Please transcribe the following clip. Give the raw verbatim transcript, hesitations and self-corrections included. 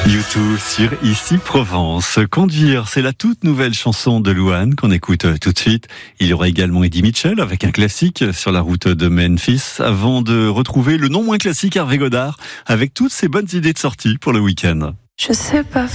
U deux sur Ici Provence. Conduire, c'est la toute nouvelle chanson de Louane qu'on écoute tout de suite. Il y aura également Eddie Mitchell avec un classique sur la route de Memphis avant de retrouver le non moins classique Hervé Godard avec toutes ses bonnes idées de sortie pour le week-end. Je sais pas